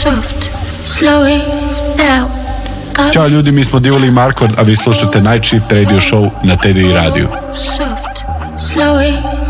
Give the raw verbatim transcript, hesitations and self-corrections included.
Ćao ljudi, mi smo Divoli i Marko, a vi slušate Night Shift Radio Show na T D I radiju. Soft, slow it